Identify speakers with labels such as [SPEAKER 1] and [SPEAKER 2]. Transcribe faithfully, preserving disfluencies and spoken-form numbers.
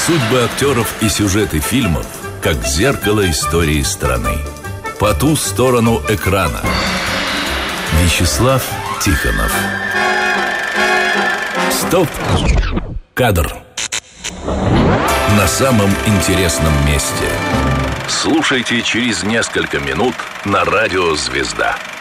[SPEAKER 1] Судьбы актеров и сюжеты фильмов как зеркало истории страны. По ту сторону экрана. Вячеслав Тихонов. Стоп! Кадр. На самом интересном месте. Слушайте через несколько минут на радио «Звезда».